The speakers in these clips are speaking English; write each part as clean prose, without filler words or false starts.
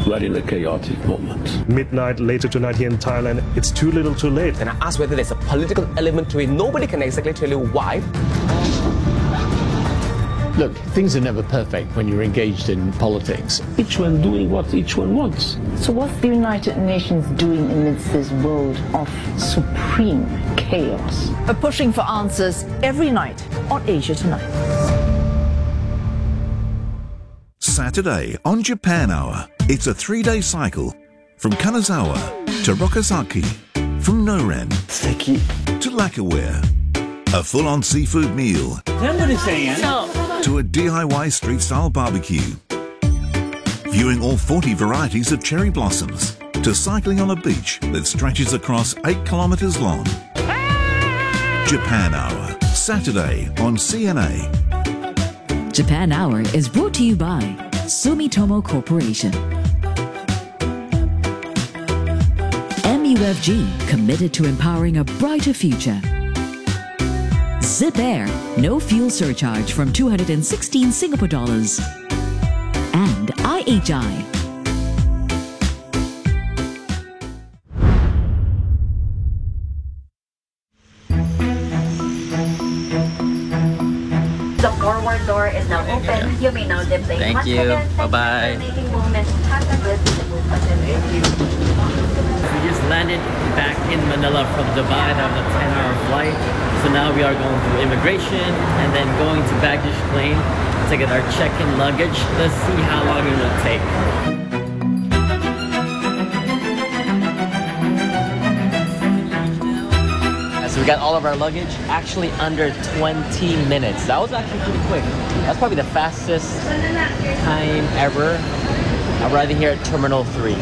We're in a chaotic moment. Midnight later tonight here in Thailand, it's too little too late. And I asked whether there's a political element to it. Nobody can exactly tell you why. Look, things are never perfect when you're engaged in politics. Each one doing what each one wants. So what's the United Nations doing amidst this world of supreme chaos? Pushing for answers every night on Asia Tonight. Saturday on Japan Hour. It's a 3-day cycle from Kanazawa to Rokasaki, from Noren to Lakaware. A full-on seafood meal to a DIY street-style barbecue. Viewing all 40 varieties of cherry blossoms to cycling on a beach that stretches across 8 kilometres long. Japan Hour, Saturday on CNA. Japan Hour is brought to you by Sumitomo Corporation. MUFG, committed to empowering a brighter future. Zip Air, no fuel surcharge from 216 Singapore dollars. And IHI. The forward door is now open. You may now dip. Thank you. Bye-bye. We just landed back in Manila from Dubai. That was a 10-hour flight. So now we are going through immigration and then going to baggage claim to get our check-in luggage. Let's see how long it will take. So we got all of our luggage actually under 20 minutes. That was actually pretty quick. That's probably the fastest time ever arriving here at Terminal 3.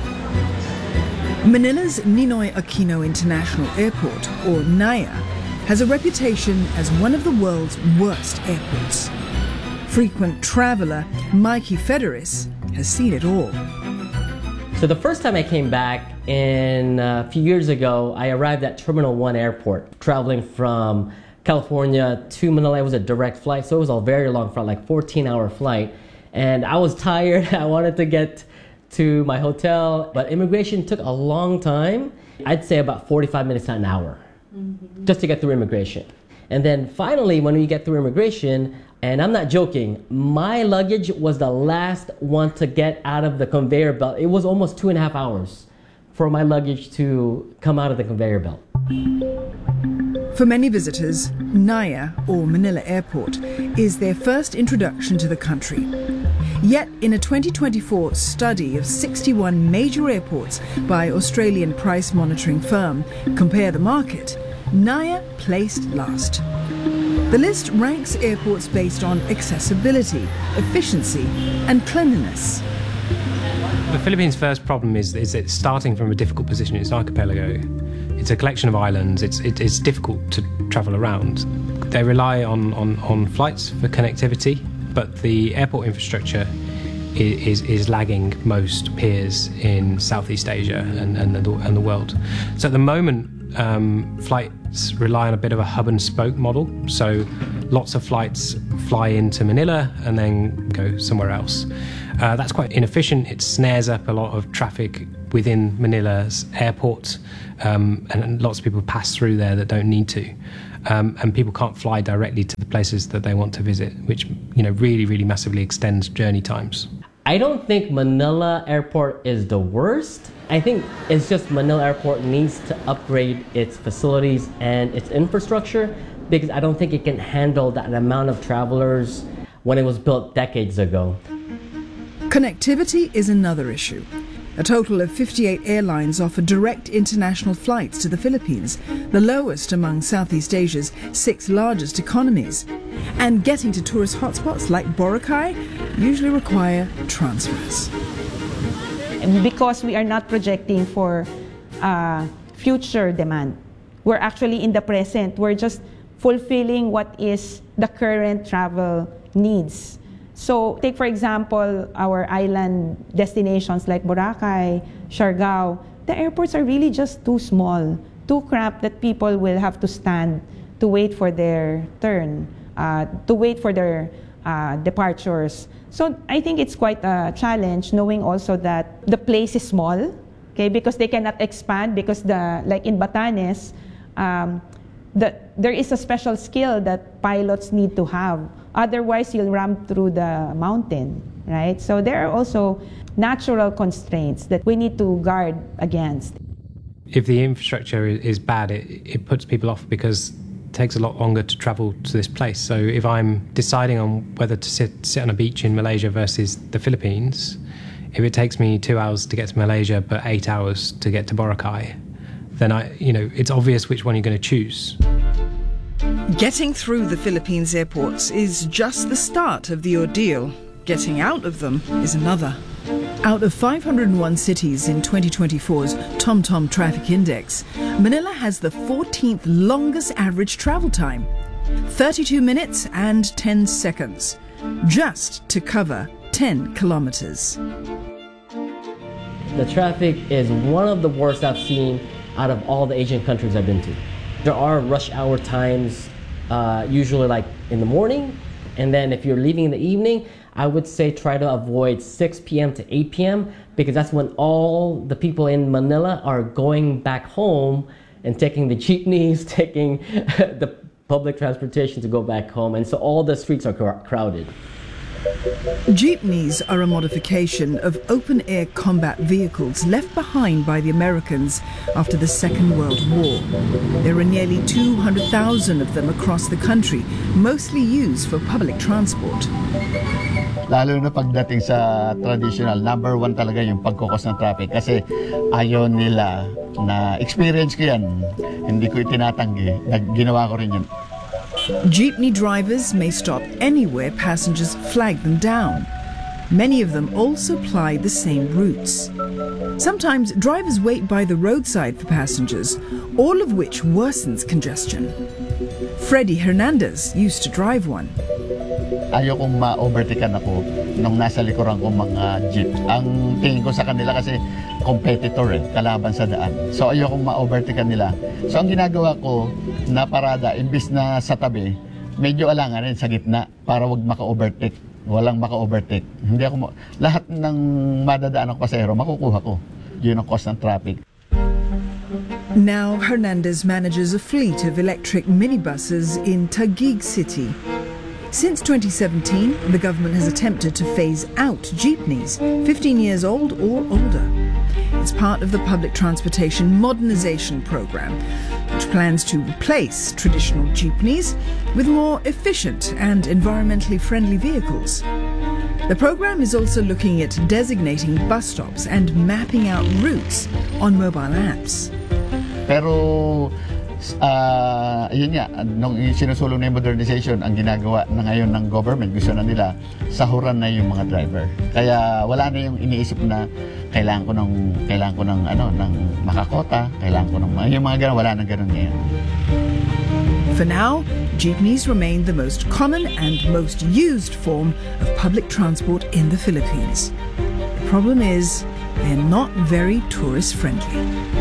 Manila's Ninoy Aquino International Airport, or NAIA, has a reputation as one of the world's worst airports. Frequent traveller Mikey Federis has seen it all. So the first time I came back a few years ago, I arrived at Terminal 1 Airport, traveling from California to Manila. It was a direct flight, so it was a very long flight, like 14-hour flight. And I was tired. I wanted to get to my hotel, but immigration took a long time. I'd say about 45 minutes to an hour, just to get through immigration. And then finally, when we get through immigration, and I'm not joking, my luggage was the last one to get out of the conveyor belt. It was almost 2.5 hours for my luggage to come out of the conveyor belt. For many visitors, NAIA, or Manila Airport, is their first introduction to the country. Yet, in a 2024 study of 61 major airports by Australian price monitoring firm Compare the Market, NAIA placed last. The list ranks airports based on accessibility, efficiency, and cleanliness. The Philippines' first problem is it's starting from a difficult position. It's an archipelago. It's a collection of islands. It's difficult to travel around. They rely on flights for connectivity, but the airport infrastructure is lagging most peers in Southeast Asia and the world. So at the moment, flights rely on a bit of a hub and spoke model. So lots of flights fly into Manila and then go somewhere else. That's quite inefficient. It snares up a lot of traffic within Manila's airport, and lots of people pass through there that don't need to. And people can't fly directly to the places that they want to visit, which really, really massively extends journey times. I don't think Manila Airport is the worst. I think it's just Manila Airport needs to upgrade its facilities and its infrastructure, because I don't think it can handle that amount of travelers when it was built decades ago. Connectivity is another issue. A total of 58 airlines offer direct international flights to the Philippines, the lowest among Southeast Asia's 6 largest economies. And getting to tourist hotspots like Boracay usually require transfers. Because we are not projecting for future demand. We're actually in the present. We're just fulfilling what is the current travel needs. So take, for example, our island destinations like Boracay, Siargao. The airports are really just too small, too cramped that people will have to stand to wait for their turn, to wait for their departures. So I think it's quite a challenge, knowing also that the place is small, okay, because they cannot expand, because like in Batanes, there is a special skill that pilots need to have. Otherwise, you'll ramp through the mountain, right? So there are also natural constraints that we need to guard against. If the infrastructure is bad, it puts people off because it takes a lot longer to travel to this place. So if I'm deciding on whether to sit on a beach in Malaysia versus the Philippines, if it takes me 2 hours to get to Malaysia but 8 hours to get to Boracay, then it's obvious which one you're going to choose. Getting through the Philippines airports is just the start of the ordeal. Getting out of them is another. Out of 501 cities in 2024's TomTom Traffic Index, Manila has the 14th longest average travel time, 32 minutes and 10 seconds, just to cover 10 kilometers. The traffic is one of the worst I've seen out of all the Asian countries I've been to. There are rush hour times, usually like in the morning, and then if you're leaving in the evening, I would say try to avoid 6 p.m. to 8 p.m. because that's when all the people in Manila are going back home and taking the jeepneys, taking the public transportation to go back home, and so all the streets are crowded. Jeepneys are a modification of open-air combat vehicles left behind by the Americans after the Second World War. There are nearly 200,000 of them across the country, mostly used for public transport. Lalo na pagdating sa traditional, number one talaga yung pagkukos ng traffic kasi ayaw nila na experience ko yan. Hindi ko itinatanggi. Ginawa ko rin yun. Jeepney drivers may stop anywhere passengers flag them down. Many of them also ply the same routes. Sometimes drivers wait by the roadside for passengers, all of which worsens congestion. Freddy Hernandez used to drive one. Ayaw kong ma-overtaken ako nung nasa likuran kong mga jeep. Ang tingin ko sa kanila kasi competitor kalaban sa daan. So ayaw kong ma-overtaken nila. So ang ginagawa ko na parada, imbis na sa tabi, medyo alangan rin sa gitna para wag maka-overtake. Walang maka-overtake. Hindi ako lahat ng madadaan ng pasahero makukuha ko. Yun ang cause ng traffic. Now Hernandez manages a fleet of electric minibuses in Taguig City. Since 2017, the government has attempted to phase out jeepneys, 15 years old or older. It's part of the public transportation modernization program, which plans to replace traditional jeepneys with more efficient and environmentally friendly vehicles. The program is also looking at designating bus stops and mapping out routes on mobile apps. Pero yun nga, nung sinusulong na yung modernization, ang ginagawa na ngayon ng government, gusto na nila sahuran na yung mga driver. Kaya wala na yung iniisip na kailangan ko ng makakota, kailangan ko ng yung mga ganun, wala na ganun ngayon. For now, jeepneys remain the most common and most used form of public transport in the Philippines. The problem is, they're not very tourist-friendly.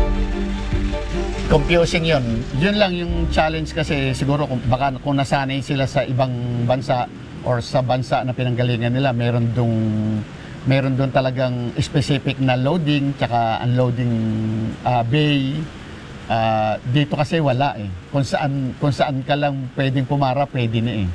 Confusing yun. Yun lang yung challenge kasi siguro kung nasanay sila sa ibang bansa or sa bansa na pinanggalingan nila, meron doon talagang specific na loading tsaka unloading bay. Dito kasi wala eh. Kung saan ka lang pwedeng pumara, pwede na eh.